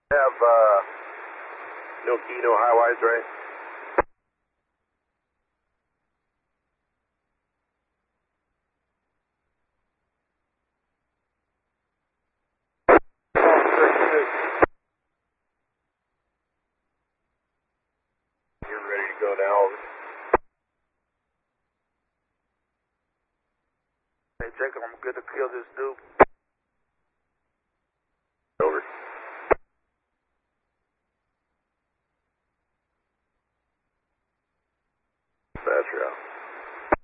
Have no key, no high wise, right? You're ready to go now. Hey, Jacob, I'm good to kill this dude. Over. That's right.